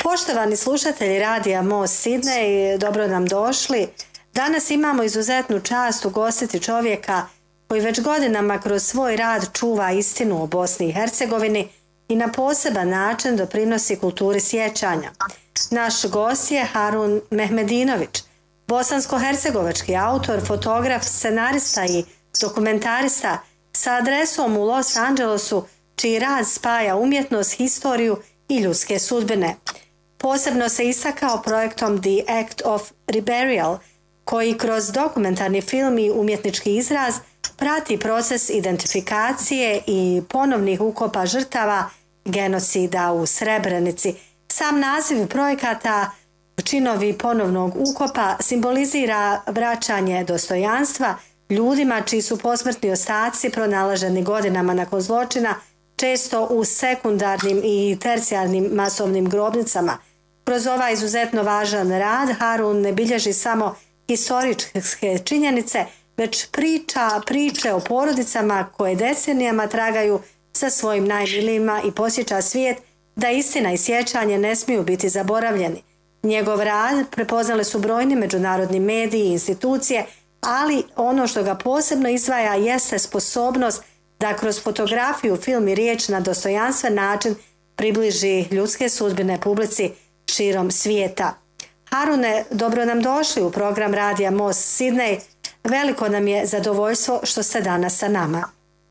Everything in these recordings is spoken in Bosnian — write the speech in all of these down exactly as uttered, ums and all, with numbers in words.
Poštovani slušatelji Radija Most Sidney, dobro nam došli. Danas imamo izuzetnu čast ugostiti čovjeka koji već godinama kroz svoj rad čuva istinu o Bosni i Hercegovini i na poseban način doprinosi kulturi sjećanja. Naš gost je Harun Mehmedinović, bosansko-hercegovački autor, fotograf, scenarista i dokumentarista sa adresom u Los Angelesu, čiji rad spaja umjetnost, historiju i ljudske sudbine. Posebno se istakao projektom The Act of Reburial, koji kroz dokumentarni film i umjetnički izraz prati proces identifikacije i ponovnih ukopa žrtava genocida u Srebrenici. Sam naziv projekata Činovi ponovnog ukopa simbolizira vraćanje dostojanstva ljudima čiji su posmrtni ostaci pronalaženi godinama nakon zločina, često u sekundarnim i tercijarnim masovnim grobnicama. Kroz ovaj izuzetno važan rad Harun ne bilježi samo historičke činjenice, već priča priče o porodicama koje decenijama tragaju sa svojim najmilijima i posjeća svijet da istina i sjećanje ne smiju biti zaboravljeni. Njegov rad prepoznale su brojni međunarodni mediji i institucije, ali ono što ga posebno izdvaja jeste sposobnost da kroz fotografiju, film i riječ na dostojanstven način približi ljudske sudbine publici širom svijeta. Harune, dobro nam došli u program Radija Most Sidney. Veliko nam je zadovoljstvo što ste danas sa nama.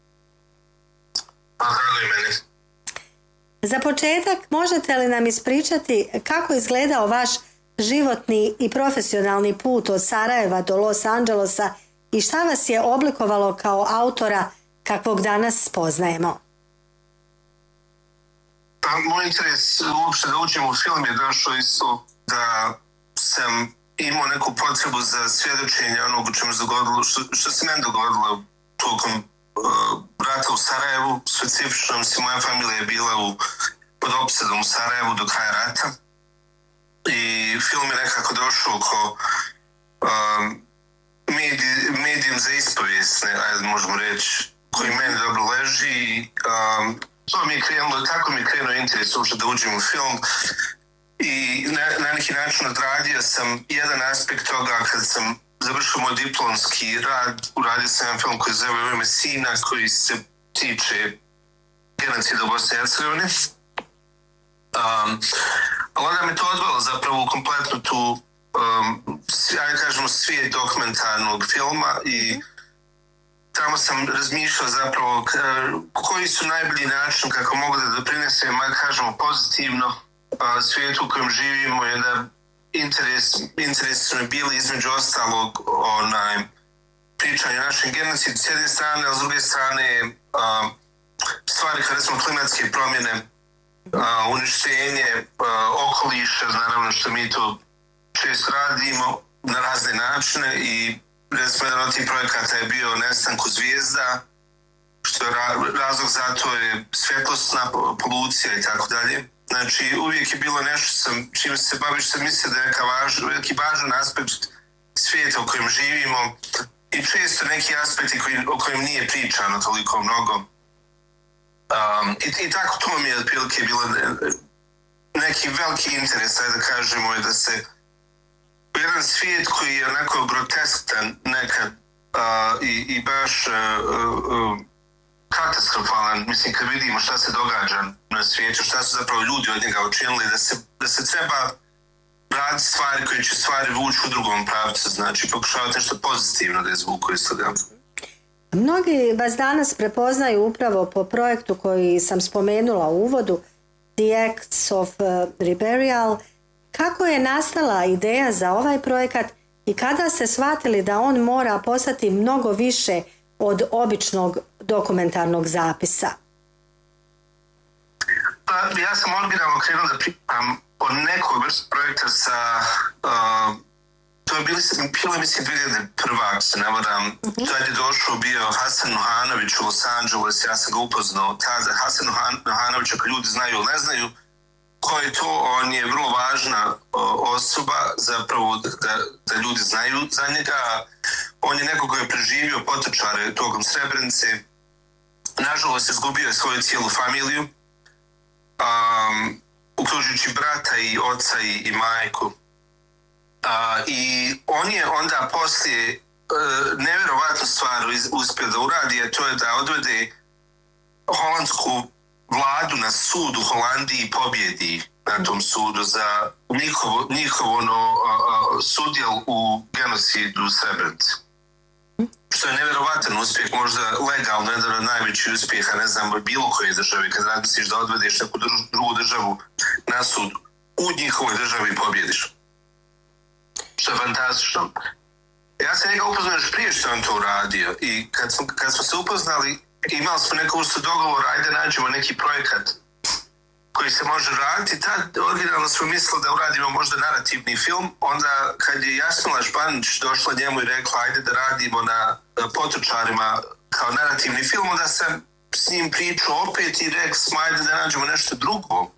Za početak, možete li nam ispričati kako je izgledao vaš životni i profesionalni put od Sarajeva do Los Angelesa i šta vas je oblikovalo kao autora kakvog danas poznajemo? Pa, moj interes uopšte da uđem u film je došao isto da sam imao neku potrebu za svjedočenje onog u čemu se dogodilo, što, što se meni dogodilo tokom uh, rata u Sarajevu. Specifično si moja familija je bila u, pod opsadom u Sarajevu do kraja rata i film je nekako došao ko um, medij, medijem za ispovjesne, ajde možemo reći, koji meni dobro leži i um, to mi je krenulo, tako mi je krenuo interes uopšte da uđem u film i na, na neki način odradio sam jedan aspekt toga kad sam završio moj diplomski rad, uradio sam jedan film koji se zove U ime sina, koji se tiče genocida u Bosni i Hercegovini. Um, ali onda me to odvelo zapravo u kompletnu tu, um, ajde kažemo, svijet dokumentarnog filma i tamo sam razmišljao zapravo koji su najbolji način kako mogu da doprinesem, ma kažemo, pozitivno svijetu u kojem živimo i da interes, interes su mi bili između ostalog onaj, pričanje o našem genocidu s jedne strane, a s druge strane a, stvari kao recimo klimatske promjene, a, uništenje a, okoliša, naravno što mi to često radimo na razne načine i recimo jedan od tih projekata je bio Nestanku zvijezda, što je razlog za to je svjetlosna polucija i tako dalje. Znači uvijek je bilo nešto sam, čim se baviš sam mislio da je neka važ, neki važan aspekt svijeta u kojem živimo i često neki aspekti koji, o kojim nije pričano toliko mnogo. Um, i, I tako to mi je otprilike bilo neki veliki interes, da kažemo, je da se jedan svijet koji je onako groteskan nekad uh, i, i baš uh, uh, katastrofalan, mislim kad vidimo šta se događa na svijetu, šta su zapravo ljudi od njega učinili, da se, da se treba raditi stvari koje će stvari vući u drugom pravcu, znači pokušavati nešto pozitivno da izvuku iz toga. Mnogi vas danas prepoznaju upravo po projektu koji sam spomenula u uvodu, The Acts of Reburial. Kako je nastala ideja za ovaj projekat i kada ste shvatili da on mora postati mnogo više od običnog dokumentarnog zapisa? Pa, ja sam originalno krenuo da pripremam o nekoj vrsti projekta sa... Uh, to je bili, bilo mislim dvije hiljade prve. ako se ne varam. Uh-huh. To je došao bio Hasan Nuhanović u Los Angeles, ja sam ga upoznao tada. Hasan Nuhanović, ako ljudi znaju ili ne znaju, ko je to, on je vrlo važna osoba, zapravo da, da ljudi znaju za njega. On je neko koji je preživio potočare tokom Srebrenice. Nažalost, izgubio je svoju cijelu familiju. Um, u uključujući brata i oca i, i majku. A, I on je onda poslije uh, nevjerovatnu stvar uspio da uradi, a to je da odvede holandsku vladu na sud u Holandiji i pobjedi na tom sudu za njihov, njihov ono, uh, sudjel u genocidu u Srebrenici. Što je nevjerovatan uspjeh, možda legalno jedan od najvećih uspjeha, ne znam, bilo koje države, kad razmisliš da odvedeš neku drugu državu na sud, u njihovoj državi pobjediš. Što je fantastično. Ja sam njega upoznao još prije što on to uradio i kad smo, kad smo se upoznali, imali smo neku vrstu dogovora, ajde nađemo neki projekat koji se može raditi. Tad originalno smo mislili da uradimo možda narativni film, onda kad je Jasmila Žbanić došla njemu i rekla ajde da radimo na Potočarima kao narativni film, onda sam s njim pričao opet i rekao smo ajde da nađemo nešto drugo.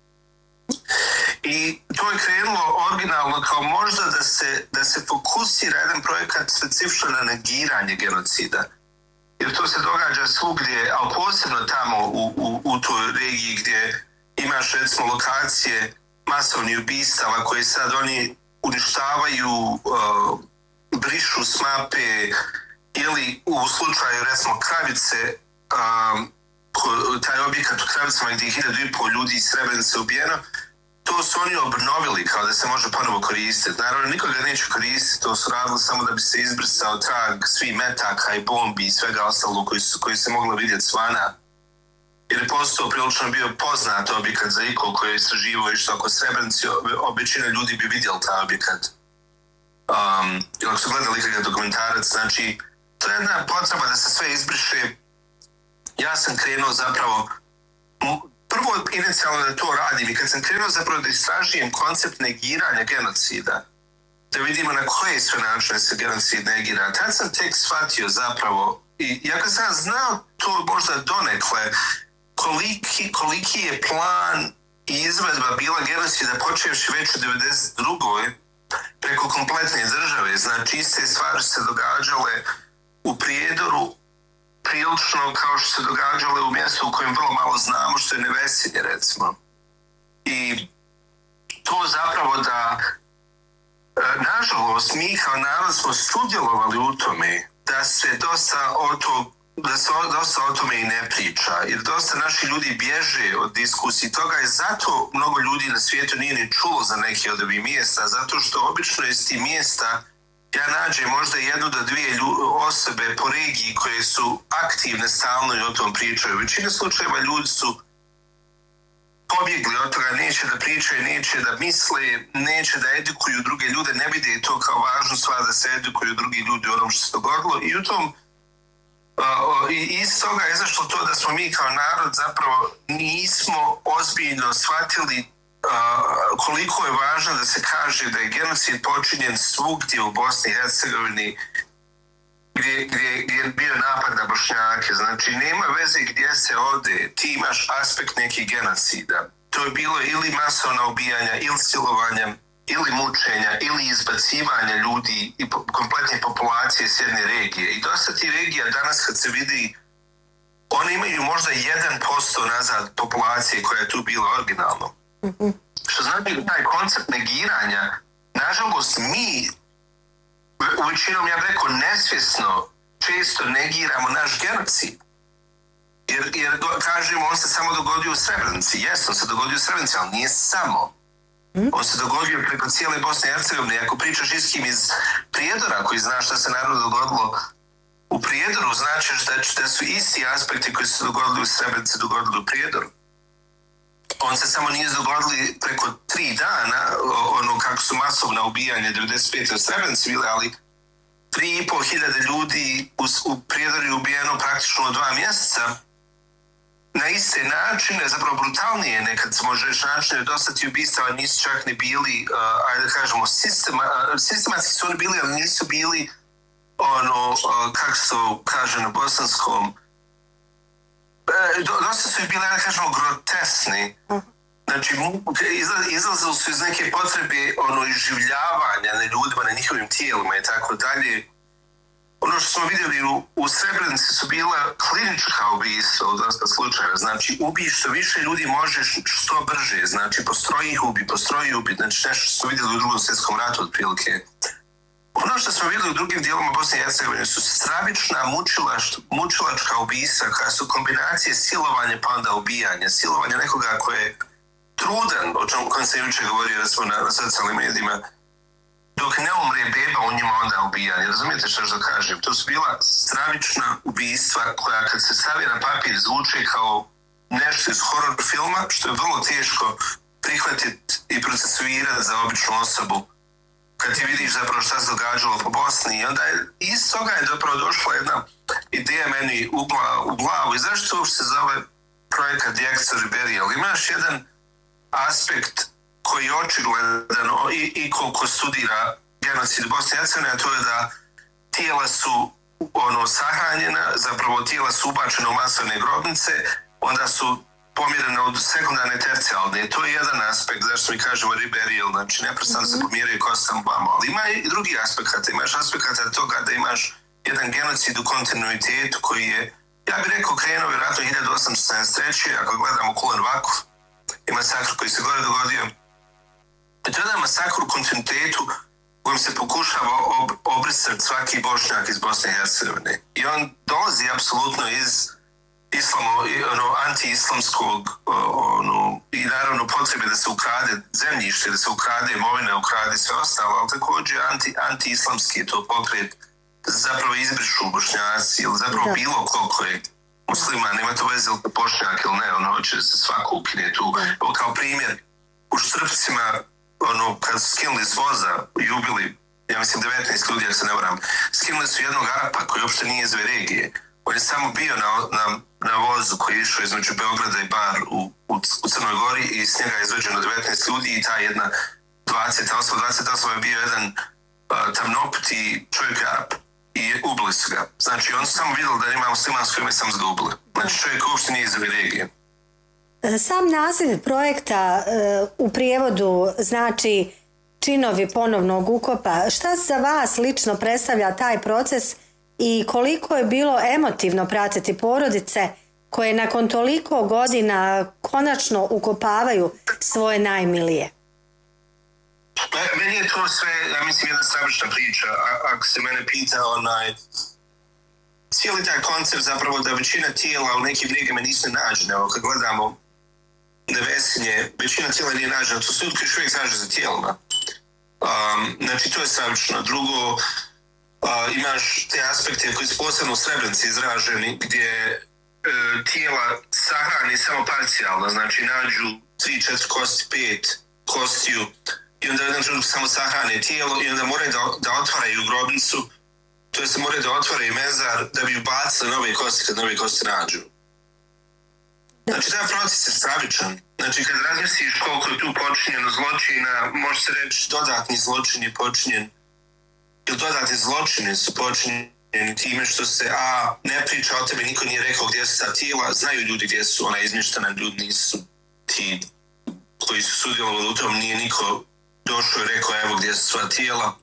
I to je krenulo originalno kao možda da se, da se fokusira jedan projekat specifično na negiranje genocida. Jer to se događa svugdje, ali posebno tamo u, u, u toj regiji gdje imaš recimo lokacije masovnih ubistava koje sad oni uništavaju, uh, brišu s mape ili u slučaju recimo Kravice, um, ko, taj objekat u Kravicama gdje je hiljadu i pol ljudi iz Srebrenice ubijeno, to su oni obnovili kao da se može ponovo koristiti. Naravno, nikoga neće koristiti, to su radili samo da bi se izbrisao trag svih metaka i bombi i svega ostalo koji su, koji se moglo vidjeti svana. Jer je postao prilično bio poznat objekat za iko koji je istraživao i što oko Srebrenici, većina ljudi bi vidjeli taj objekat. Um, ako su gledali ikakav dokumentarac, znači, to je jedna potreba da se sve izbriše. Ja sam krenuo zapravo, prvo inicijalno da to radim i kad sam krenuo zapravo da istražijem koncept negiranja genocida, da vidimo na koje sve načine se genocid negira, tad sam tek shvatio zapravo, i jako sam znao to možda donekle, koliki, koliki je plan i izvedba bila genocida počevši već u devedeset drugoj preko kompletne države. Znači, iste stvari se događale u Prijedoru, prilično kao što se događale u mjestu u kojem vrlo malo znamo, što je Nevesinje, recimo. I to zapravo da, nažalost, mi kao narod smo sudjelovali u tome da se dosta o, to, da se dosta o tome i ne priča, jer dosta naši ljudi bježe od diskusiji toga i zato mnogo ljudi na svijetu nije ni čulo za neke od ovih mjesta, zato što obično iz tih mjesta ja nađem možda jednu do dvije osobe po regiji koje su aktivne stalno i o tom pričaju. U većini slučajeva ljudi su pobjegli od toga, neće da pričaju, neće da misle, neće da edukuju druge ljude, ne vide to kao važnu stvar da se edukuju drugi ljudi o onom što se dogodilo. I u tom, uh, i iz toga je izašlo to da smo mi kao narod zapravo nismo ozbiljno shvatili Uh, koliko je važno da se kaže da je genocid počinjen svugdje u Bosni i Hercegovini gdje, gdje, gdje je bio napad na Bošnjake. Znači, nema veze gdje se ode, ti imaš aspekt nekih genocida. To je bilo ili masovna ubijanja, ili silovanja, ili mučenja, ili izbacivanja ljudi i po, kompletne populacije s jedne regije. I dosta ti regija danas kad se vidi, one imaju možda jedan posto nazad populacije koja je tu bila originalno. Mm-hmm. Što znači taj koncept negiranja, nažalost mi u većinom, ja bih rekao, nesvjesno često negiramo naš genocid. Jer, jer kažemo, on se samo dogodio u Srebrenici. Jes, on se dogodio u Srebrenici, ali nije samo. Mm-hmm. On se dogodio preko cijele Bosne i Hercegovine. Ako pričaš s kim iz Prijedora, koji zna šta se naravno dogodilo u Prijedoru, značiš da, da su isti aspekti koji su dogodili u Srebrenici dogodili u Prijedoru. On se samo nije dogodili preko tri dana, ono kako su masovna ubijanja devedeset pete u Srebrenici bile, ali tri i pol hiljade ljudi u, u Prijedoru je ubijeno praktično dva mjeseca. Na iste načine, zapravo brutalnije nekad se može reći načine, dosta ti ubistava nisu čak ne bili, uh, ajde da kažemo, sistema, uh, sistematski su oni bili, ali nisu bili ono, uh, kako se kaže na bosanskom, dosta su i bile, da kažemo, grotesni. Znači, izlazili su iz neke potrebe ono, iživljavanja na ljudima, na njihovim tijelima i tako dalje. ono što smo vidjeli u, u Srebrenici su bila klinička ubistva u dosta slučajeva. Znači, ubiš što više ljudi možeš što brže. Znači, postroji ih ubi, postroji ih ubi. Znači, nešto što smo vidjeli u drugom svjetskom ratu otprilike. Ono što smo vidjeli u drugim dijelima Bosne i Hercegovine su stravična mučilač, mučilačka ubistva koja su kombinacije silovanja pa onda ubijanja. Silovanja nekoga koje je trudan, o čemu kojem sam jučer govorio da smo na, na socijalnim medijima, dok ne umre beba, u njima onda ubijanje. Razumijete što što kažem? To su bila stravična ubistva koja kad se stavi na papir zvuče kao nešto iz horror filma, što je vrlo teško prihvatiti i procesuirati za običnu osobu kad ti vidiš zapravo šta se događalo po Bosni. I onda je, iz toga je zapravo došla jedna ideja meni u, gla, u glavu. I zašto uopšte se zove projekat The Exeter Burial? Imaš jedan aspekt koji je očigledan i, i koliko studira genocid Bosne i Hercegovine, a to je da tijela su ono, sahranjena, zapravo tijela su ubačene u masovne grobnice, onda su pomjerene od sekundarne tercijalne. To je jedan aspekt, zašto mi kažemo reburial, znači neprestano se pomjeraju kostam vama. Ali ima i drugi aspekt, imaš aspekt toga da imaš jedan genocid u kontinuitetu koji je, ja bih rekao, krenuo vjerojatno hiljadu osamsto sedamdeset treće. Ako gledamo Kulen Vakuf i masakr koji se gore dogodio, to je jedan masakr u kontinuitetu kojim se pokušava ob, obrisati svaki Bošnjak iz Bosne i Hercegovine. I on dolazi apsolutno iz islamo, ono, anti-islamskog ono, i naravno potrebe da se ukrade zemljište, da se ukrade imovina, ukrade sve ostalo, ali također anti, anti-islamski je to pokret zapravo izbrišu Bošnjaci ili zapravo da. Bilo koliko je muslima, nema to veze ili Bošnjak ili ne, ono hoće da se svako ukine tu. Evo kao primjer, u Štrpcima, ono, kad su skinuli s voza i ubili, ja mislim devetnaest ljudi, ja se ne varam, skinuli su jednog Arapa koji uopšte nije iz ove regije. On je samo bio na, na, na vozu koji je išao između Beograda i Bar u, u, u Crnoj Gori i s njega je izveđeno devetnaest ljudi i ta jedna dvadeseta osoba, dvadeseta osoba je bio jedan uh, tamnoputi čovjek Arap i ubili su ga. Znači, on su samo vidjeli da ima muslimansko ime, samo su ga ubili. Znači, čovjek uopšte nije iz ove regije. Sam naziv projekta uh, u prijevodu znači činovi ponovnog ukopa. Šta za vas lično predstavlja taj proces i koliko je bilo emotivno pratiti porodice koje nakon toliko godina konačno ukopavaju svoje najmilije? Meni je to sve, ja mislim, jedna stravična priča. A, ako se mene pita, onaj, cijeli taj koncept zapravo da većina tijela u nekim regijama nisu nađene. Evo, kad gledamo Nevesinje, većina tijela nije nađena. To su ljudi koji još uvijek traže za tijelima. Um, znači, to je stravično. Drugo, Uh, imaš te aspekte koji su posebno u Srebrenici izraženi, gdje uh, tijela sahrani samo parcijalno, znači nađu tri, četiri kosti, pet kostiju i onda jedan trenutak samo sahrane tijelo i onda moraju da, da otvaraju grobnicu, to je se moraju da otvaraju mezar da bi ubacili nove kosti kad nove kosti nađu. Znači, taj proces je stravičan. Znači, kad razmisliš koliko je tu počinjeno zločina, može se reći dodatni zločin je počinjen ili dodatni zločine su počinjeni time što se a ne priča o tebe, niko nije rekao gdje su ta tijela, znaju ljudi gdje su ona izmještena, ljudi nisu ti koji su sudjelovali u tom, nije niko došao i rekao evo gdje su sva tijela.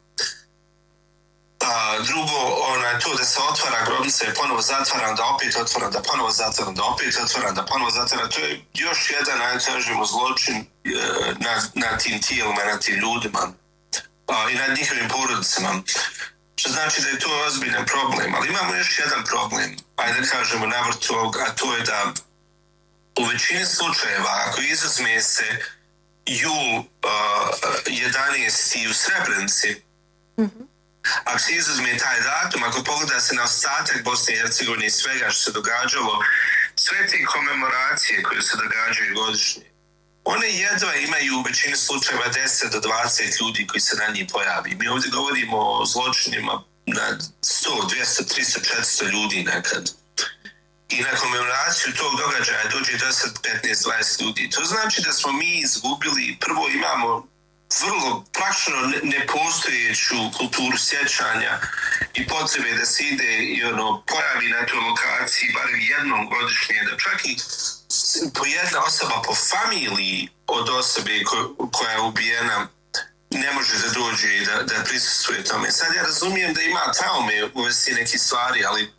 A, drugo, ona, to da se otvara grobnica je ponovo zatvaram, da opet otvaram, da ponovo zatvaram, da opet otvaram, da ponovo zatvaram, to je još jedan, ajde kažemo, zločin e, na, na tim tijelima, na tim ljudima i nad njihovim porodicama. Što znači da je to ozbiljan problem. Ali imamo još jedan problem, ajde da kažemo navrt ovog, a to je da u većini slučajeva, ako izuzme se jul uh, jedanaesti u Srebrenici, mm-hmm. ako se izuzme taj datum, ako pogleda se na ostatak Bosne i Hercegovine i svega što se događalo, sve te komemoracije koje se događaju godišnje, one jedva imaju u većini slučajeva deset do dvadeset ljudi koji se na njih pojavi. Mi ovdje govorimo o zločinima na sto, dvjesto, tristo, četiristo ljudi nekad. I na komemoraciju tog događaja dođe deset, petnaest, dvadeset ljudi. To znači da smo mi izgubili, prvo imamo vrlo praktično nepostojeću kulturu sjećanja i potrebe da se ide i ono, pojavi na toj lokaciji barem jednom godišnje, da čak i po jedna osoba po familiji od osobe ko, koja je ubijena ne može da dođe i da, da prisustvuje tome. Sad ja razumijem da ima traume u vezi nekih stvari, ali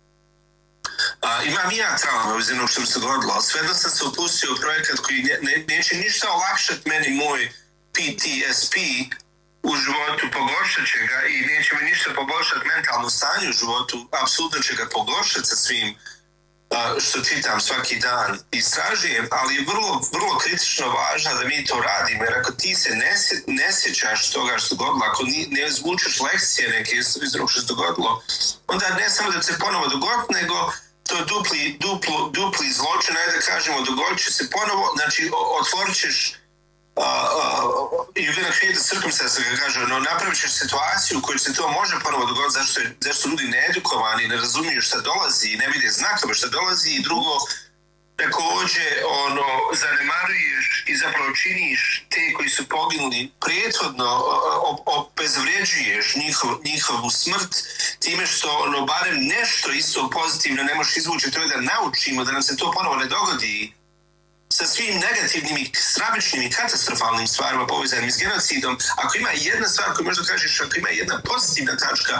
a, imam i ja traume u vezi onog što mi se dogodilo, ali svejedno sam se upustio u projekat koji ne, ne, neće ništa olakšati meni moj P T S P u životu, pogoršat će ga i neće mi ništa poboljšati mentalno stanje u životu, apsolutno će ga pogoršati sa svim što čitam svaki dan i istražujem, ali je vrlo, vrlo kritično važno da mi to radimo, jer ako ti se ne, ne sjećaš toga što se dogodilo, ako ne izvučeš lekcije neke iz onog što se dogodilo, onda ne samo da se ponovo dogodi, nego to je dupli, duplo, dupli zločin, ajde da kažemo, dogodit će se ponovo, znači otvorit ćeš Uh, uh, you're gonna create a circumstance, da kaže, no, napravit ćeš situaciju u kojoj se to može ponovo dogoditi, zašto, je, zašto ljudi needukovani, ne razumiju šta dolazi, ne vide znakove šta dolazi, i drugo, također, ono, zanemaruješ i zapravo činiš te koji su poginuli prethodno, obezvređuješ njihov, njihovu smrt time što, ono, barem nešto isto pozitivno ne možeš izvući, to je da naučimo da nam se to ponovo ne dogodi sa svim negativnim i stravičnim i katastrofalnim stvarima povezanim s genocidom. Ako ima jedna stvar koju možda kažeš, ako ima jedna pozitivna tačka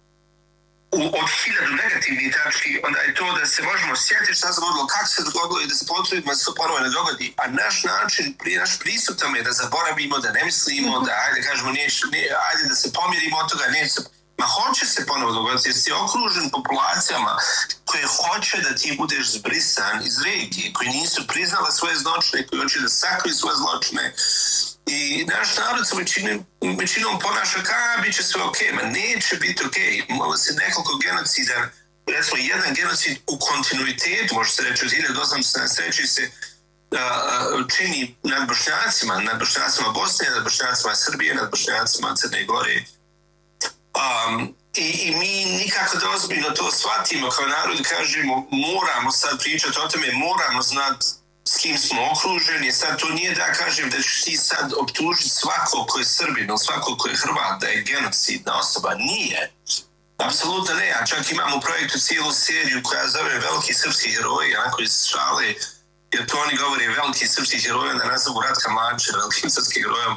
u, od hiljadu negativnih tački, onda je to da se možemo sjetiti šta se dogodilo, kako se dogodilo i da se potrudimo da se to ponovo ne dogodi. A naš način, naš pristup tome je da zaboravimo, da ne mislimo, da ajde kažemo, ne, ne, ajde da se pomirimo od toga, neće se... Ma hoće se ponovo dogoditi, jer si okružen populacijama koje hoće da ti budeš zbrisan iz regije, koji nisu priznala svoje zločine, koji hoće da sakriju svoje zločine. I naš narod se većinom, većinom ponaša kao bit će sve ok, ma neće biti ok. Malo se nekoliko genocida, recimo jedan genocid u kontinuitetu, može se reći od hiljadu osamsto sedamdeset treće se uh, čini nad Bošnjacima, nad Bošnjacima Bosne, nad Bošnjacima Srbije, nad Bošnjacima Crne Gore. Um, i, i mi nikako da ozbiljno to shvatimo kao narod, kažemo moramo sad pričati o tome, moramo znati s kim smo okruženi. Sad to nije da kažem da ćeš ti sad optužiti svako ko je Srbin ili svako ko je Hrvat da je genocidna osoba. Nije. Apsolutno ne. A čak imamo u projektu cijelu seriju koja zove Veliki srpski heroji, onako iz šale, jer to oni govore veliki srpski heroji, da nazovu Ratka Mladića velikim srpskim herojom.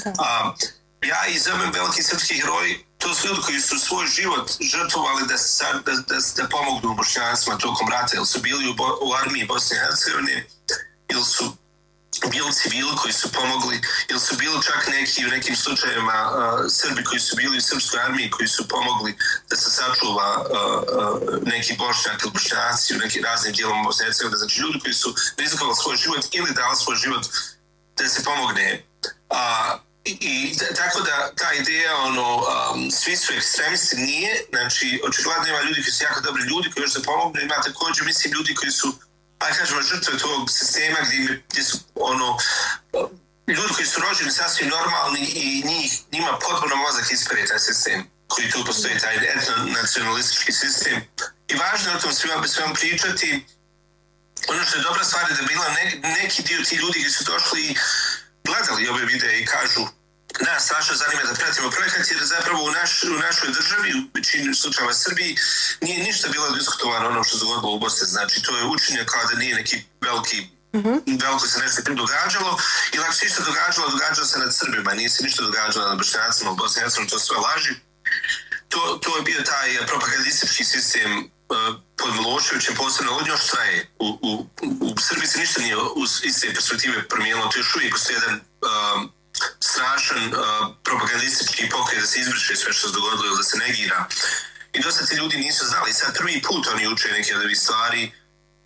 A, ja i zovem veliki srpski heroji, to su ljudi koji su svoj život žrtvovali da, da, da, da pomognu Bošnjacima tokom rata, ili su bili u, Bo, u armiji Bosne i Hercegovine, ili su bili civili koji su pomogli, ili su bili čak neki u nekim slučajevima uh, Srbi koji su bili u srpskoj armiji, koji su pomogli da se sačuva uh, uh, neki Bošnjak ili Bošnjaci u nekim raznim dijelom Bosne i Hercegovine. Znači ljudi koji su rizikovali svoj život ili dali svoj život da se pomogne. Uh, I, i tako da ta ideja, ono, um, svi su ekstremisti, nije, znači, očigledno ima ljudi koji su jako dobri ljudi koji još se pomognu, ima također, mislim, ljudi koji su, pa kažemo, žrtve tog sistema gdje, gdje su, ono, ljudi koji su rođeni sasvim normalni i njih, njima potpuno mozak ispere taj sistem, koji tu postoji, taj etno-nacionalistički sistem. I važno je o tom svima, svima pričati. Ono što je dobra stvar je da bila ne, neki dio ti ljudi koji su došli i gledali ove videe i kažu nas strašno zanima da pratimo projekat, jer zapravo u, naš, u našoj državi, u većini slučajeva Srbiji, nije ništa bilo diskutovano ono što se dogodilo u Bosni. Znači, to je učenje kao da nije neki veliki, mm-hmm. veliko se nešto događalo, ili ako se ništa događalo, događalo se nad Srbima, nije se ništa događalo nad Bošnjacima u Bosni i Hercegovini, to sve laži. To, to je bio taj propagandistički sistem uh, pod Miloševićem, posebno od još traje. U, u, u Srbiji se ništa nije iz te perspektive promijenilo, to još uvijek postoji jedan uh, strašan uh, propagandistički pokret da se izbriše sve što se dogodilo ili da se negira. I dosta ti ljudi nisu znali. Sad prvi put oni uče neke od ovih stvari.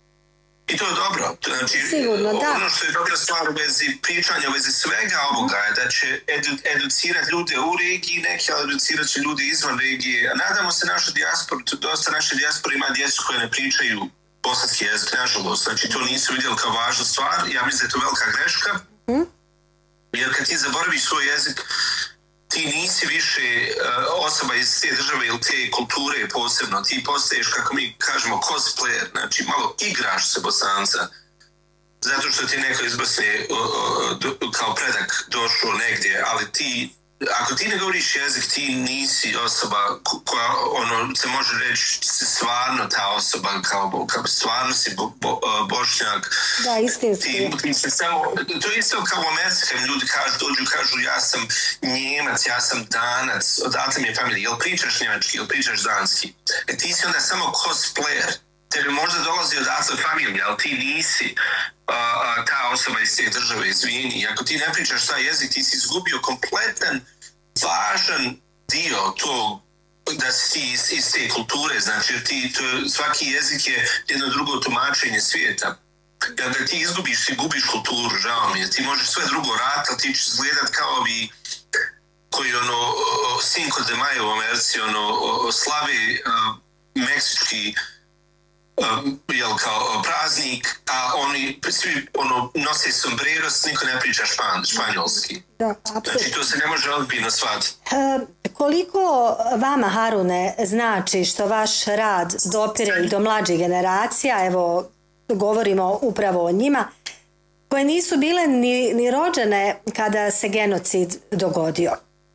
I to je dobro. Znači, sigurno, da. Ono što je dobra stvar u vezi pričanja, u vezi svega ovoga je da će edu, educirati ljude u regiji, neki educirat će ljude izvan regije. A nadamo se našu dijasporu, dosta naše dijaspore ima djecu koje ne pričaju bosanski jezik, nažalost. Znači, to nisu vidjeli kao važnu stvar. Ja mislim da je to velika greška. Mm. Jer kad ti zaboraviš svoj jezik, ti nisi više uh, osoba iz te države ili te kulture posebno. Ti postaješ, kako mi kažemo, cosplayer, znači malo igraš se Bosanca, zato što ti neko iz Bosne uh, uh, do, kao predak došao negdje, ali ti ako ti ne govoriš jezik, ti nisi osoba koja, ono, se može reći stvarno ta osoba, kao, kao stvarno si bo, bo, bošnjak. Da, istinski. Ti, ti se samo, to je isto kao u Americi, kad ljudi kažu, dođu kažu ja sam Njemac, ja sam Danac, odatle mi je familija, jel pričaš njemački, jel pričaš danski? E ti si onda samo cosplayer. Tebi možda dolazi odatle familija, ali ti nisi uh, uh, ta osoba iz te države, izvini. I ako ti ne pričaš taj jezik, ti si izgubio kompletan, važan dio tog da si ti iz, iz te kulture. Znači, ti, to, svaki jezik je jedno drugo tumačenje svijeta. Kad da ti izgubiš, ti gubiš kulturu, žao mi je. Ti možeš sve drugo raditi, ali ti ćeš izgledat kao ovi koji ono, Cinco de Mayo u Americi, ono, slavi uh, meksički Um, jel kao praznik, a oni svi ono, nose sombreros, niko ne priča špan, španjolski. Da, znači to se ne može ozbiljno shvatiti. E, koliko vama, Harune, znači što vaš rad dopire i do mlađih generacija, evo govorimo upravo o njima, koje nisu bile ni, ni rođene kada se genocid dogodio?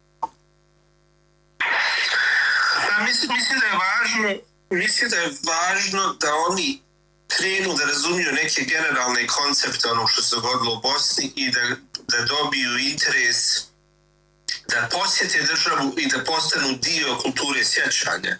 Da, mislim, mislim da je važno Mislim da je važno da oni krenu da razumiju neke generalne koncepte onog što se dogodilo u Bosni i da, da dobiju interes da posjete državu i da postanu dio kulture sjećanja.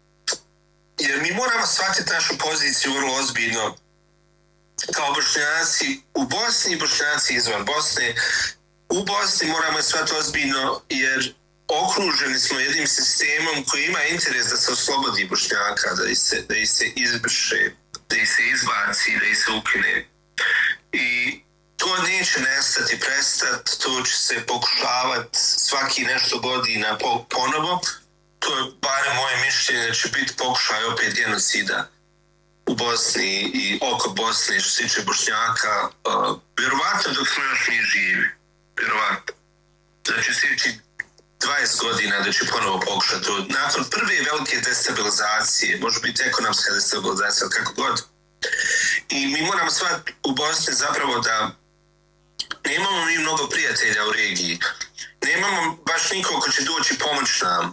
Jer mi moramo shvatiti našu poziciju vrlo ozbiljno kao Bošnjaci u Bosni i Bošnjaci izvan Bosne. U Bosni moramo shvatiti ozbiljno jer okruženi smo jednim sistemom koji ima interes da se oslobodi Bošnjaka, da ih se, da ih se izbrše, da ih se izbaci, da ih se ukine. I to neće nestati, prestati, to će se pokušavati svaki nešto godina ponovo. To je bare moje mišljenje da će biti pokušaj opet genocida u Bosni i oko Bosne što se tiče Bošnjaka. Uh, vjerovatno dok smo još mi živi. Vjerovatno. Znači sljedeći dvadeset godina da će ponovo pokušati to. Nakon prve velike destabilizacije, može biti ekonomska destabilizacija, kako god. I mi moramo shvatiti u Bosni zapravo da nemamo mi mnogo prijatelja u regiji. Nemamo baš nikoga ko će doći pomoć nam.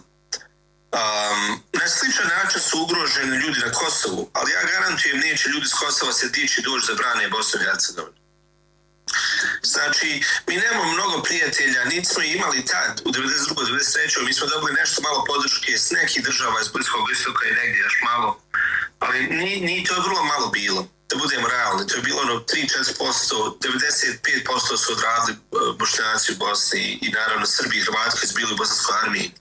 Um, na sličan način su ugroženi ljudi na Kosovu, ali ja garantujem neće ljudi s Kosova se dići doći za brane Bosne i Hercegovine. Znači, mi nemamo mnogo prijatelja, niti smo imali tad, u devedeset drugoj devedeset trećoj mi smo dobili nešto malo podrške s nekih država iz Bliskog istoka i negdje još malo, ali ni, ni to je vrlo malo bilo, da budemo realni, to je bilo ono tri do četiri posto, devedeset pet posto su odradili Bošnjaci u Bosni i naravno Srbi i Hrvati koji su bili u bosanskoj armiji.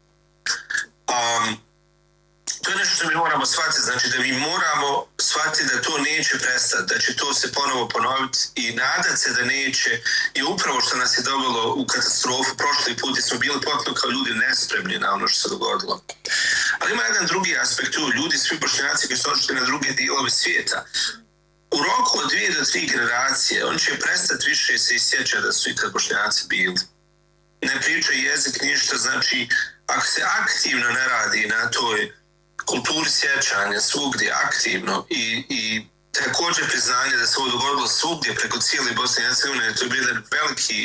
Um, to je nešto što mi moramo shvatiti, znači da mi moramo shvatiti da to neće prestati, da će to se ponovo ponoviti i nadat se da neće i upravo što nas je dovelo u katastrofu prošli put smo bili potpuno kao ljudi nespremni na ono što se dogodilo. Ali ima jedan drugi aspekt tu, ljudi, svi Bošnjaci koji su otišli na druge dijelove svijeta. U roku od dvije do tri generacije on će prestati više se isjećati da su ikad Bošnjaci bili. Ne pričaju jezik ništa, znači ako se aktivno ne radi na toj kulturi sjećanja svugdje aktivno i, i također priznanje da se ovo dogodilo svugdje preko cijele Bosne i Hercegovine, to je bio jedan veliki,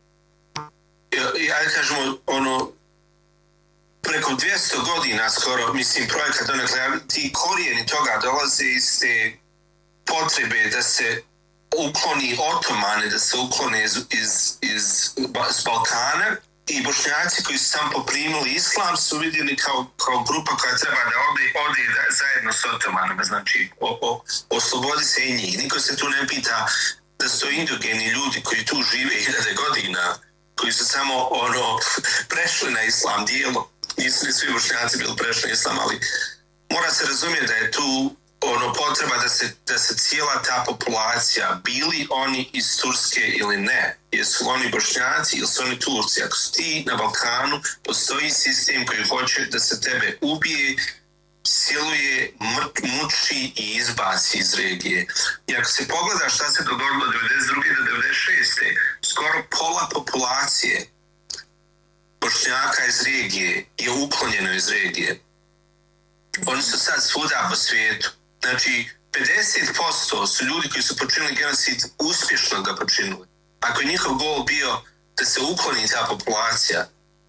ja kažemo, ono, preko dvjesto godina skoro, mislim, projekat, onakle, ti korijeni toga dolaze iz te potrebe da se ukloni otomani, da se uklone iz, iz, iz, iz Balkana, i Bošnjaci koji su sam poprimili islam su vidjeli kao, kao grupa koja treba da ode, ode zajedno s otomanima, znači o, o, oslobodi se i njih. Niko se tu ne pita da su indogeni ljudi koji tu žive hiljade godina, koji su samo ono, prešli na islam dijelo. Nisu ni svi Bošnjaci bili prešli na islam, ali mora se razumjeti da je tu ono potreba da se, da se cijela ta populacija, bili oni iz Turske ili ne, jesu oni Bošnjaci ili su oni Turci, ako su ti na Balkanu, postoji sistem koji hoće da se tebe ubije, siluje, muči i izbaci iz regije. I ako se pogleda šta se dogodilo od devedeset druge do devedeset šeste skoro pola populacije Bošnjaka iz regije je uklonjeno iz regije. Oni su sad svuda po svijetu. Znači, pedeset posto su ljudi koji su počinili genocid uspješno ga počinili. Ako je njihov gol bio da se ukloni ta populacija,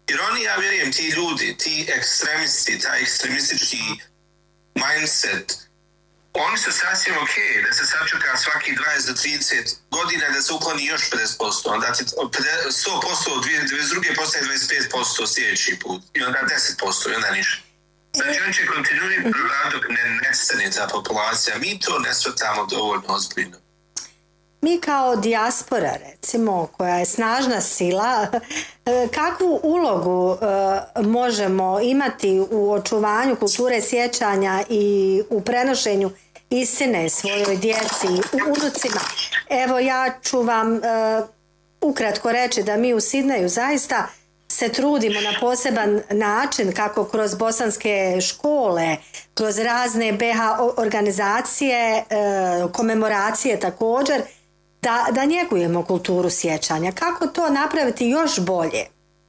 Jer oni, ja vjerujem, ti ljudi, ti ekstremisti, taj ekstremistički mindset, oni su sasvim ok, da se sačeka svaki dvadeset do trideset godina da se ukloni još pedeset posto, onda ti sto posto od dvadeset druge postaje dvadeset pet posto sljedeći put, i onda deset posto, i onda ništa. Znači, on će kontinuirati dok ne nestane ta populacija. Mi to ne shvatamo dovoljno ozbiljno. Mi kao dijaspora, recimo, koja je snažna sila, kakvu ulogu možemo imati u očuvanju kulture sjećanja i u prenošenju istine svojoj djeci i unucima? Evo, ja ću vam ukratko reći da mi u Sidneju zaista se trudimo na poseban način, kako kroz bosanske škole, kroz razne be ha organizacije, komemoracije također, da, da njegujemo kulturu sjećanja. Kako to napraviti još bolje?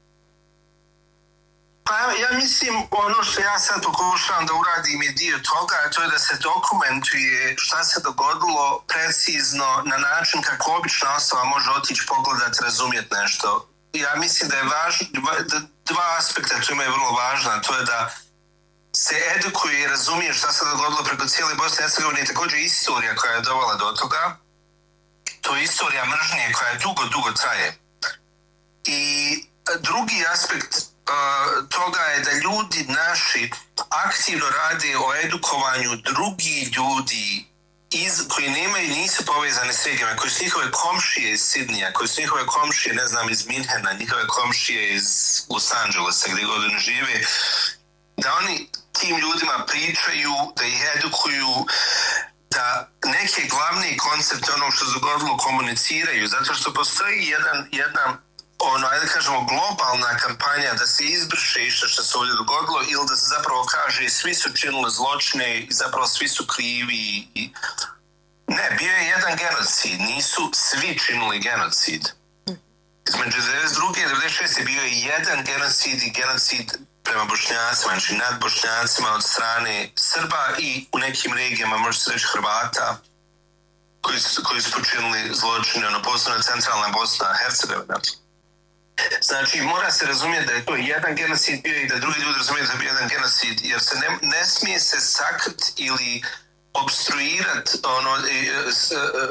Pa ja mislim, ono što ja sad pokušavam da uradim je dio toga, a to je da se dokumentuje šta se dogodilo precizno na način kako obična osoba može otići pogledati, razumjeti nešto. Ja mislim da je važno, dva aspekta tu imaju vrlo važna, to je da se edukuje i razumije šta se dogodilo preko cijele Bosne i Hercegovine i također istorija koja je dovela do toga. To je istorija mržnje koja je dugo, dugo traje. I drugi aspekt uh, toga je da ljudi naši aktivno rade o edukovanju drugih ljudi iz, koji nemaju, nisu povezane s regijama, koji su njihove komšije iz Sidnija, koji su njihove komšije, ne znam, iz Minhena, njihove komšije iz Los Angelesa, gdje god oni žive, da oni tim ljudima pričaju, da ih edukuju, da neke glavne koncepte onog što se dogodilo komuniciraju, zato što postoji jedan, jedna, ono, ajde kažemo, globalna kampanja da se izbrše išta što se ovdje dogodilo ili da se zapravo kaže svi su činili zločine i zapravo svi su krivi. I... Ne, bio je jedan genocid, nisu svi činili genocid. Između devedeset druge i devedeset šeste bio je jedan genocid i genocid prema Bošnjacima, znači nad Bošnjacima od strane Srba i u nekim regijama, može se reći Hrvata, koji su, koji su počinili zločine, ono, posebno centralna Bosna, Hercegovina. Znači, mora se razumjeti da je to jedan genocid bio i da drugi ljudi razumiju da je bio jedan genocid, jer se ne, ne smije se sakriti ili obstruirati ono, s,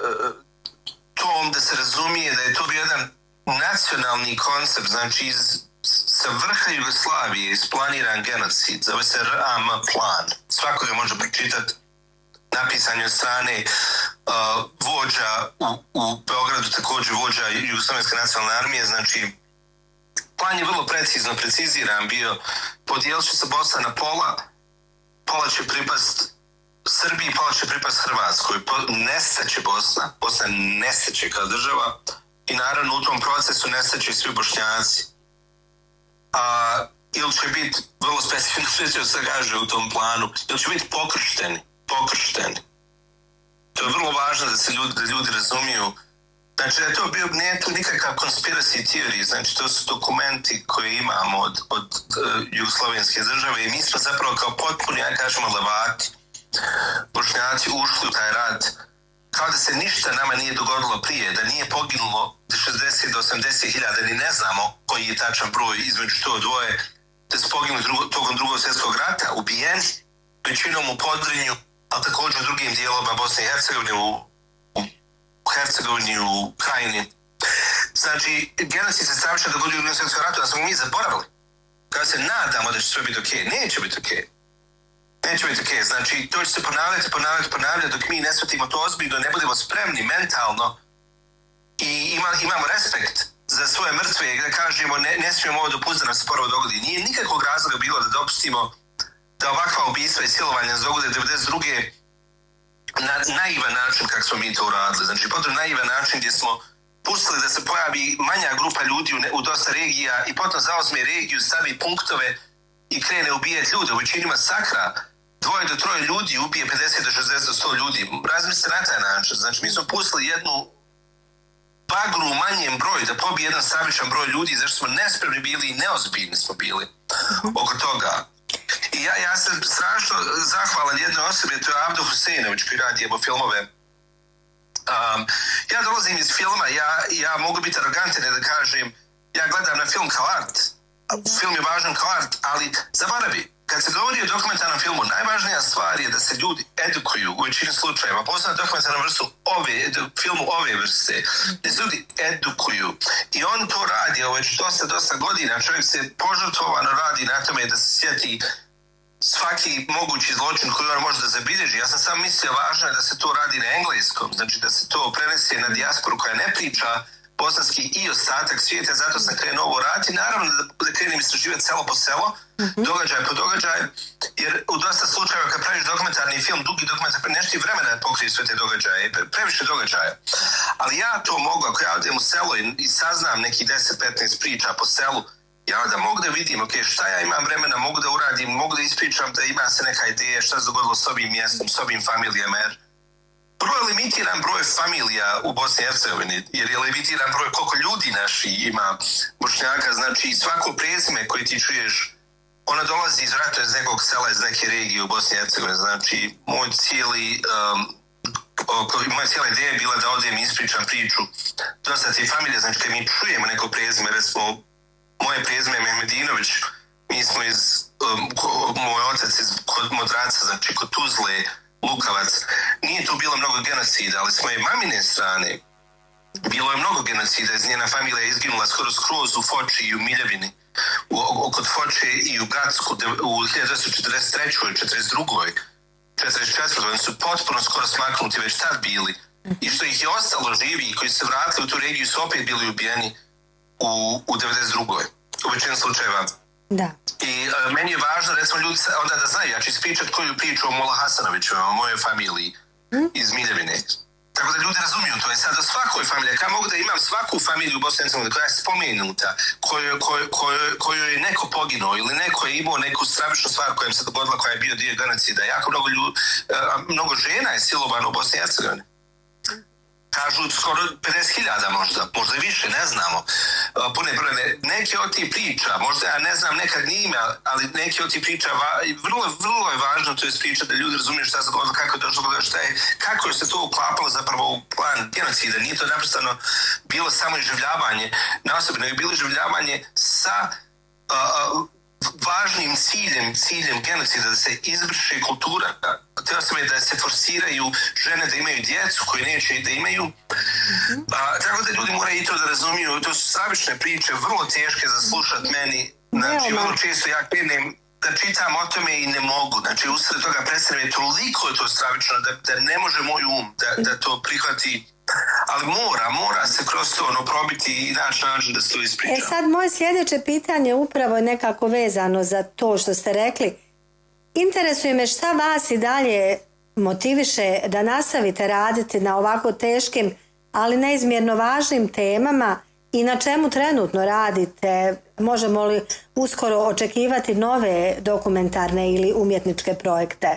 tom da se razumije da je to bio jedan nacionalni koncept, znači iz sa vrha Jugoslavije isplaniran genocid, zove se R A M plan. Svako ga može pročitati, napisan je od strane uh, vođa u, u Beogradu, također vođa Jugoslovenske nacionalne armije, znači plan je vrlo precizno preciziran bio, podijelit će se Bosna na pola, pola će pripast Srbiji, pola će pripast Hrvatskoj, nestaće Bosna, Bosna nestaće kao država i naravno u tom procesu nestaće svi Bošnjaci. A, ili će biti, vrlo specifično što se kaže u tom planu, ili će biti pokršteni, pokršteni. To je vrlo važno da se ljudi, da ljudi razumiju. Znači da je to bio, nije to nikakav conspiracy theory, znači to su dokumenti koje imamo od, od uh, jugoslovenske države i mi smo zapravo kao potpuni, ja kažemo, levati, Bošnjaci ušli u taj rat kao da se ništa nama nije dogodilo prije, da nije poginulo šezdeset do osamdeset hiljada, ni ne znamo koji je tačan broj između to dvoje, da su poginuli drugo, tokom drugog svjetskog rata, ubijeni, većinom u Podrinju, ali također u drugim dijelovima Bosne i Hercegovine, u, u Hercegovini, u Krajini. Znači, genocid se stravično dogodio u drugom svjetskom ratu, da smo mi zaboravili. Kada se nadamo da će sve biti okej, okay. Neće biti okej. Okay. Neće biti okej, okay. Znači to će se ponavljati, ponavljati, ponavljati dok mi ne shvatimo to ozbiljno, ne budemo spremni mentalno i ima, imamo respekt za svoje mrtve, da kažemo ne, ne smijemo ovo dopustiti da nam se prvo dogodi. Nije nikakvog razloga bilo da dopustimo da ovakva ubistva i silovanja dogode devedeset druge na naivan način kako smo mi to uradili. Znači potom naivan način gdje smo pustili da se pojavi manja grupa ljudi u, ne, u dosta regija i potom zauzme regiju, stavi punktove i krene ubijati ljude. U većini masakra dvoje do troje ljudi ubije pedeset do šezdeset do sto ljudi. Razmislite na taj način. Znači, mi smo pustili jednu bagru u manjem broju da pobije jedan stravičan broj ljudi, zašto smo nespremni bili i neozbiljni smo bili uh-huh. oko toga. I ja, ja sam strašno zahvalan jednoj osobi, to je Abdo Husejnović koji radi jebo filmove. Um, ja dolazim iz filma, ja, ja mogu biti arogantan da kažem, ja gledam na film kao art. film je važan kao art, ali zaboravi, kad se govori o dokumentarnom filmu, najvažnija stvar je da se ljudi edukuju u većini slučajeva, posebno dokumentarnom vrstu ove, filmu ove vrste, da se ljudi edukuju. I on to radi već dosta, dosta godina. Čovjek se požrtvovano radi na tome da se sjeti svaki mogući zločin koji on može da zabilježi. Ja sam sam mislio važno je da se to radi na engleskom, znači da se to prenese na dijasporu koja ne priča bosanski i ostatak svijeta, zato sam krenuo ovo raditi. Naravno da, da krenem istraživati selo po selo, mm-hmm. događaj po događaj, jer u dosta slučajeva kad praviš dokumentarni film, dugi dokumentarni, nešto ti vremena da pokrije sve te događaje, previše događaja. Ali ja to mogu, ako ja odem u selo i, i saznam neki deset petnaest priča po selu, ja onda mogu da vidim, ok, šta ja imam vremena, mogu da uradim, mogu da ispričam da ima se neka ideja šta se dogodilo s ovim mjestom, s ovim familijama, jer prvo je limitiran broj familija u Bosni i Hercegovini, jer je limitiran broj koliko ljudi naši ima Bošnjaka, znači svako prezime koje ti čuješ, ona dolazi iz rata iz nekog sela, iz neke regije u Bosni i Hercegovini, znači moj cijeli, um, moja cijela ideja je bila da odem i ispričam priču dosta te familije, znači kad mi čujemo neko prezime, recimo moje prezime je Mehmedinović, mi smo iz, um, ko, moj otac iz kod Modraca, znači kod Tuzle, Lukavac, nije tu bilo mnogo genocida, ali s moje mamine strane bilo je mnogo genocida, iz njena familija je izginula skoro skroz u Foči i u Miljevini, u, kod Foče i u Gacku u hiljadu devetsto četrdeset trećoj i četrdeset drugoj četrdeset četvrtoj Oni su potpuno skoro smaknuti već tad bili i što ih je ostalo živi koji se vratili u tu regiju su opet bili ubijeni u, u devedeset drugoj u većini slučajeva. Da. I uh, meni je važno, recimo, ljudi onda da znaju, ja ću ispričati koju priču o Mola Hasanoviću, o mojoj familiji mm. iz Miljevine. Tako da ljudi razumiju to. Je sad o svakoj familiji, kada mogu da imam svaku familiju u Bosni i Hercegovini koja je spomenuta, kojoj koj, koj, koj je neko poginuo ili neko je imao neku stravičnu stvar koja im se dogodila, koja je bio dio genocida. Jako mnogo, ljud, uh, mnogo žena je silovano u Bosni i Hercegovini. Kažu skoro pedeset hiljada možda, možda više, ne znamo. Pune brojne, neke od tih priča, možda ja ne znam nekad ni ime, ali neke od tih priča, vrlo, vrlo je važno to je priča da ljudi razumiju šta se dogodilo, kako je došlo do šta je, kako je se to uklapalo zapravo u plan genocida. Nije to naprosto bilo samo iživljavanje na osobi, nego je bilo iživljavanje sa uh, važnim ciljem, ciljem genocida, da se izvrše kultura te osobe, da se forsiraju žene da imaju djecu koje neće da imaju. Mm-hmm. A, tako da ljudi moraju i to da razumiju. To su stravične priče, vrlo teške za slušat meni. Znači, vrlo često ja krenem da čitam o tome i ne mogu. Znači, usred toga predstavljam je toliko je to stravično da, da ne može moj um da, da to prihvati. Ali mora, mora se kroz to ono probiti i naći način da se to ispriča. E sad, moje sljedeće pitanje upravo je nekako vezano za to što ste rekli. Interesuje me šta vas i dalje motiviše da nastavite raditi na ovako teškim, ali neizmjerno važnim temama i na čemu trenutno radite? Možemo li uskoro očekivati nove dokumentarne ili umjetničke projekte?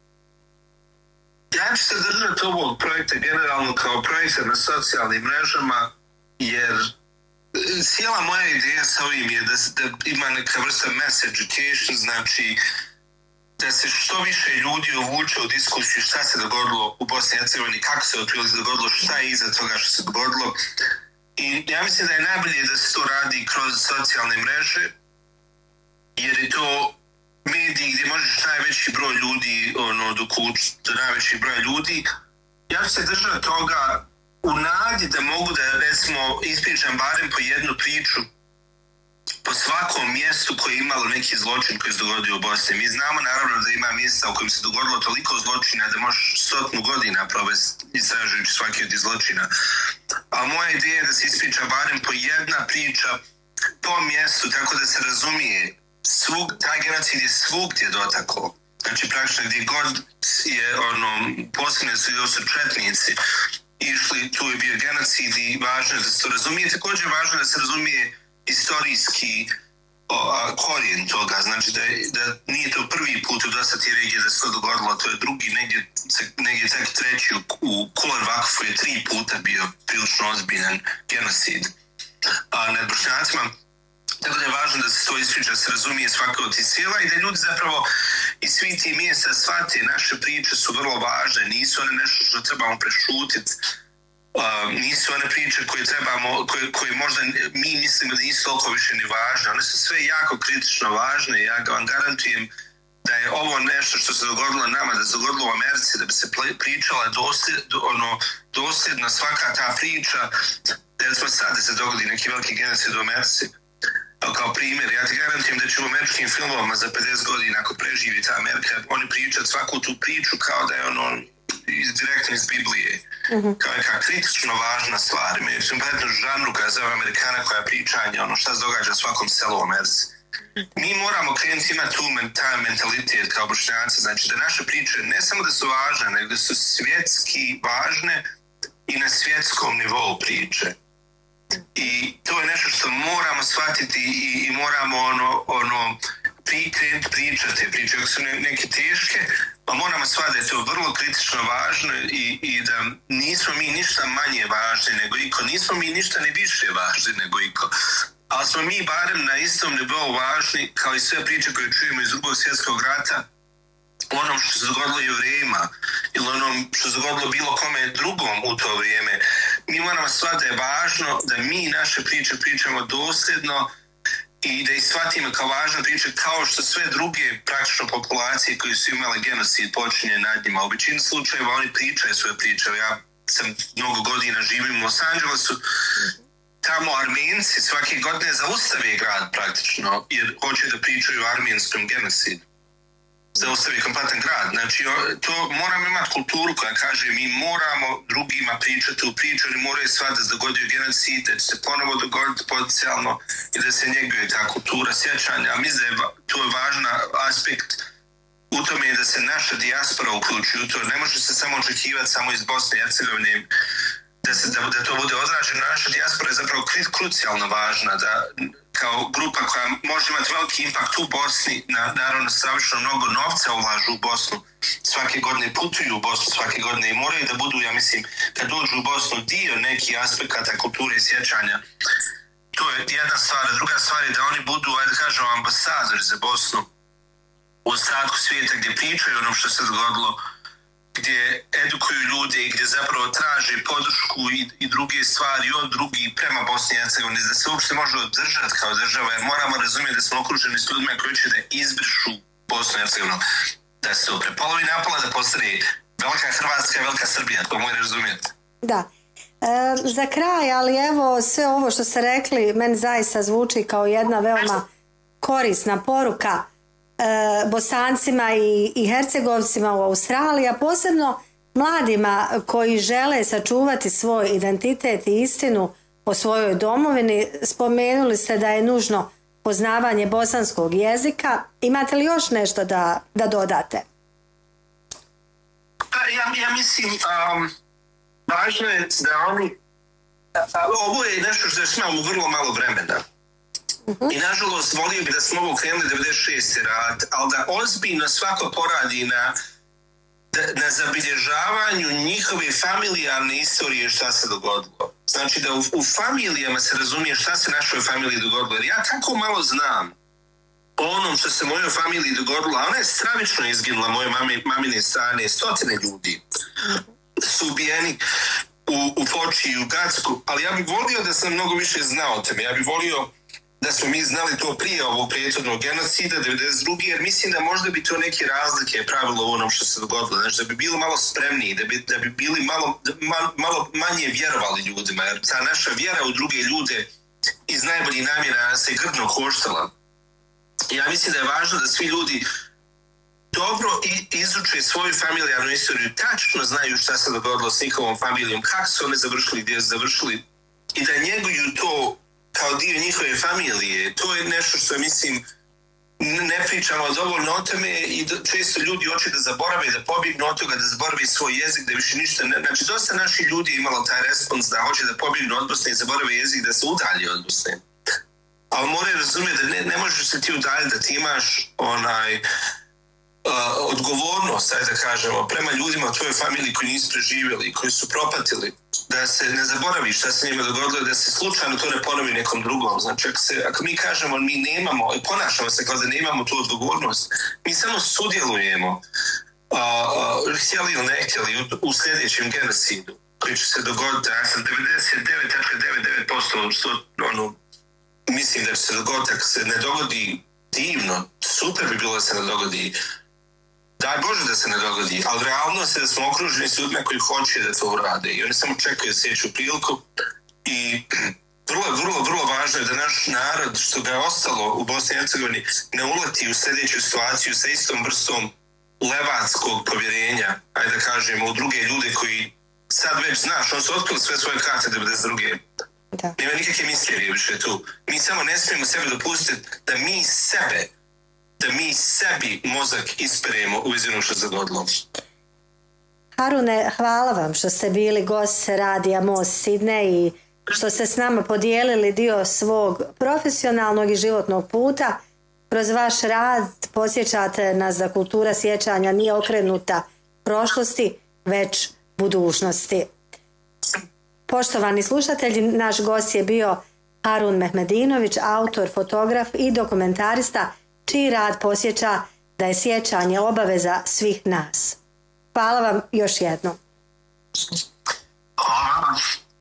Ja ću se držati ovog projekta generalno kao projekta na socijalnim mrežama, jer cijela moja ideja sa ovim je da, da ima neka vrsta mass education, znači da se što više ljudi uvuče u diskusiju šta se dogodilo u Bosni i Hercegovini, kako se otprilike dogodilo, šta je iza toga što se dogodilo. I ja mislim da je najbolje da se to radi kroz socijalne mreže, jer je to mediji gdje možeš najveći broj ljudi ono, dokući do najveći broj ljudi. Ja ću se držati toga u nadi da mogu da recimo ispričam barem po jednu priču po svakom mjestu koje je imalo neki zločin koji se dogodio u Bosni. Mi znamo naravno da ima mjesta u kojem se dogodilo toliko zločina da možeš stotnu godina provesti istražujući svaki od tih zločina. A moja ideja je da se ispriča barem po jedna priča po mjestu tako da se razumije svug, taj genocid je svugdje dotakao. Znači praktično gdje god je ono, posljedne su i su četnici išli, tu je bio genocid i važno je da se to razumije. Također važno je da se razumije istorijski o, a, korijen toga, znači da, da nije to prvi put u dosta ti regije da se to dogodilo, to je drugi, negdje, negdje tek treći u, u Kular Vakfu je tri puta bio prilično ozbiljan genocid a, nad Bošnjacima. Tako da je važno da se to ispriča, da se razumije svaka od tih sjela i da ljudi zapravo iz svih tih mjesta shvate naše priče su vrlo važne, nisu one nešto što trebamo prešutiti. Uh, nisu one priče koje trebamo, koje, koje možda mi mislimo da nisu toliko više ni važne. One su sve jako kritično važne. Ja vam garantujem da je ovo nešto što se dogodilo nama, da se dogodilo u Americi, da bi se pričala dosled, ono, dosljedno svaka ta priča, da smo sad da se dogodi neki veliki genocid u Americi. Kao primjer, ja ti garantujem da će u američkim filmovima za pedeset godina, ako preživi ta Amerika, oni pričat svaku tu priču kao da je ono iz, direktno iz Biblije. Uh-huh. Kao neka kritično važna stvar. Mi smo predno žanru koja zove Amerikana koja pričanja, ono šta se događa u svakom selu u Americi. Mi moramo krenuti imati tu taj mentalitet kao Bošnjaci, znači da naše priče ne samo da su važne, nego da su svjetski važne i na svjetskom nivou priče. I to je nešto što moramo shvatiti i, i moramo ono, ono prikrenuti pričati. Priče su ne, neke teške, pa moramo shvatiti da je to vrlo kritično važno i, i da nismo mi ništa manje važni nego iko, nismo mi ništa ni više važni nego iko. Ali smo mi barem na istom nivou važni kao i sve priče koje čujemo iz drugog svjetskog rata, onom što se dogodilo Jevrejima ili onom što se dogodilo bilo kome drugom u to vrijeme. Mi moramo shvatiti da je važno da mi naše priče pričamo dosljedno i da ih shvatimo kao važne priče kao što sve druge praktično populacije koje su imale genocid počinje nad njima. U većini slučajeva oni pričaju svoje priče. Ja sam mnogo godina živim u Los Angelesu. Tamo Armenci svake godine zaustave grad praktično jer hoće da pričaju o armenskom genocidu. Zaustavi kompletan grad. Znači, to moramo imati kulturu koja kaže mi moramo drugima pričati u priču, oni moraju shvatiti da se dogodio genocid, da će se ponovo dogoditi potencijalno i da se njeguje ta kultura sjećanja. A mislim da je to je važan aspekt u tome je da se naša dijaspora uključi u to. Ne može se samo očekivati samo iz Bosne i Hercegovine da, se, da, da to bude odraženo. Naša dijaspora je zapravo krucijalno važna da kao grupa koja može imati veliki impakt u Bosni, na, naravno stravično mnogo novca ulažu u Bosnu, svake godine putuju u Bosnu, svake godine i moraju da budu, ja mislim, kad dođu u Bosnu dio neki aspekata kulture i sjećanja. To je jedna stvar. Druga stvar je da oni budu, ajde da kažemo, ambasadori za Bosnu u ostatku svijeta gdje pričaju onom što se dogodilo, gdje edukuju ljude i gdje zapravo traže podršku i, i druge stvari od drugih prema Bosni i Hercegovini, da se uopšte može održati kao država, jer moramo razumjeti da smo okruženi s ljudima koji će da izbrišu Bosnu i Hercegovinu, da se to prepolovi napola, da postane velika Hrvatska i velika Srbija, to mogu razumjeti. Da. E, za kraj, ali evo sve ovo što ste rekli, meni zaista zvuči kao jedna veoma korisna poruka E, Bosancima i, i Hercegovcima u Australiji, a posebno mladima koji žele sačuvati svoj identitet i istinu o svojoj domovini. Spomenuli ste da je nužno poznavanje bosanskog jezika. Imate li još nešto da, da dodate? Ja, ja mislim um, važno je da oni a, ovo je nešto što je smalo vrlo malo vremena. Uh-huh. I nažalost volio bi da smo ovo krenuli devedeset šeste rad, ali da ozbiljno svako poradi na, na zabilježavanju njihove familijarne istorije šta se dogodilo. Znači da u, u familijama se razumije šta se našoj familiji dogodilo. Jer ja tako malo znam o onom što se mojoj familiji dogodilo, a ona je stravično izginula moje mami, mamine strane, stotine ljudi su ubijeni u, u Foči i u Gacku, ali ja bih volio da sam mnogo više znao o tome. Ja bih volio da smo mi znali to prije ovog prijetodnog genocida, devedeset druge jer mislim da možda bi to neke razlike pravilo u onom što se dogodilo. Znači da bi bili malo spremniji, da bi, da bi bili malo, ma, malo manje vjerovali ljudima, jer ta naša vjera u druge ljude iz najboljih namjera se grdno koštala. Ja mislim da je važno da svi ljudi dobro izuče svoju familijarnu istoriju, tačno znaju šta se dogodilo s njihovom familijom, kako su oni završili, gdje su završili i da njeguju to kao dio njihove familije. To je nešto što mislim ne pričamo dovoljno o tome i često ljudi hoće da zaborave, da pobjegnu od toga, da zaborave svoj jezik, da više ništa ne... Znači, dosta naših ljudi je imalo taj respons da hoće da pobjegnu od Bosne i zaborave jezik, da se udalje od Bosne. Ali moraju razumjeti da ne, ne možeš se ti udaljiti, da ti imaš onaj... Uh, odgovornost, ajde da kažemo, prema ljudima u tvojoj familiji koji nisu preživjeli, koji su propatili, da se ne zaboravi šta se njima dogodilo, da se slučajno to ne ponovi nekom drugom. Znači, ako, se, ako mi kažemo mi nemamo, i ponašamo se kao da nemamo tu odgovornost, mi samo sudjelujemo, uh, uh, htjeli ili ne htjeli, u, u sljedećem genocidu. koji će se dogoditi, ja sam devedeset devet zarez devedeset devet posto što, ono, mislim da će se dogoditi, ako se ne dogodi divno, super bi bilo da se ne dogodi, daj Bože da se ne dogodi, ali realnost je da smo okruženi s ljudima koji hoće da to urade i oni samo čekaju sljedeću priliku i vrlo, vrlo, vrlo važno je da naš narod, što ga je ostalo u Bosni i Hercegovini, ne uleti u sljedeću situaciju sa istom vrstom levatskog povjerenja, ajde da kažemo, u druge ljude koji sad već znaš, on su otkrili sve svoje karte devedeset druge. Da. Nema nikakve misterije više tu. Mi samo ne smijemo sebi dopustiti da mi sebe, da mi sebi mozak isperemo u vizinu što se dogodilo. Harune, hvala vam što ste bili gost Radija Most Sidney i što ste s nama podijelili dio svog profesionalnog i životnog puta. Kroz vaš rad podsjećate nas da kultura sjećanja nije okrenuta prošlosti, već budućnosti. Poštovani slušatelji, naš gost je bio Harun Mehmedinović, autor, fotograf i dokumentarista, čiji rad podsjeća da je sjećanje obaveza svih nas. Hvala vam još jednom. Hvala.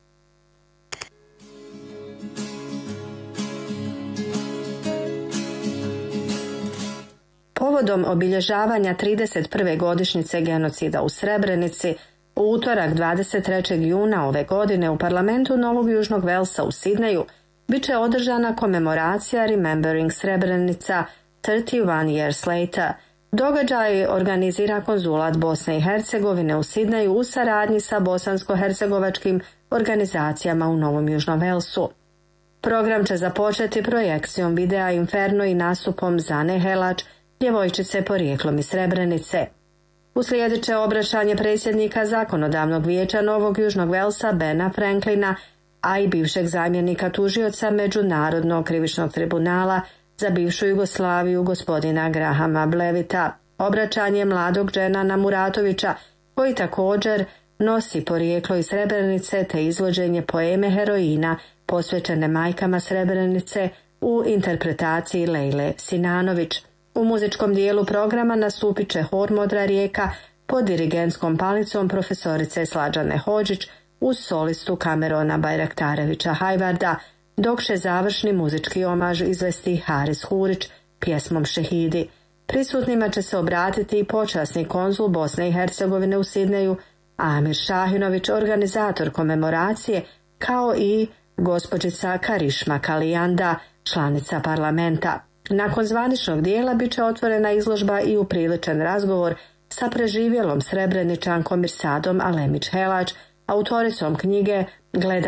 Povodom obilježavanja trideset prve godišnjice genocida u Srebrenici, u utorak dvadeset trećeg juna ove godine u parlamentu Novog Južnog Velsa u Sidneju bit će održana komemoracija Remembering Srebrenica trideset jedan Years Later. Događaj organizira konzulat Bosne i Hercegovine u Sidneju u saradnji sa bosansko-hercegovačkim organizacijama u Novom Južnom Velsu. Program će započeti projekcijom videa Inferno i nastupom Zane Helač, djevojčice porijeklom iz Srebrenice. Uslijedit će obraćanje predsjednika Zakonodavnog vijeća Novog Južnog Velsa Bena Franklina, a i bivšeg zamjenika tužioca Međunarodnog krivičnog tribunala za bivšu Jugoslaviju gospodina Grahama Blevita, obraćanje mladog Dženana Muratovića, koji također nosi porijeklo iz Srebrenice, te izvođenje poeme Heroina posvećene majkama Srebrenice u interpretaciji Lejle Sinanović. U muzičkom dijelu programa nastupit će hor Modra rijeka pod dirigentskom palicom profesorice Slađane Hodžić uz solistu Kamerona Bajraktarevića Hajvarda, dok će završni muzički omaž izvesti Haris Hurić pjesmom Šehidi. Prisutnima će se obratiti i počasni konzul Bosne i Hercegovine u Sidneju Amir Šahinović, organizator komemoracije, kao i gospođica Karišma Kalijanda, članica parlamenta. Nakon zvaničnog dijela bit će otvorena izložba i upriličen razgovor sa preživjelom Srebreničankom Mirsadom Alemić Helač, autoricom knjige Gleda